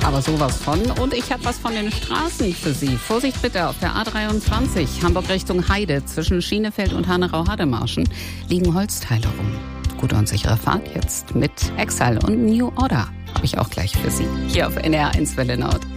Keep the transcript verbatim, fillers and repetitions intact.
Aber sowas von. Und ich habe was von den Straßen für Sie. Vorsicht bitte auf der A dreiundzwanzig, Hamburg Richtung Heide. Zwischen Schienefeld und Hanau-Hademarschen liegen Holzteile rum. Gute und sichere Fahrt jetzt mit Exile und New Order. Habe ich auch gleich für Sie. Hier auf N R eins Welle Nord.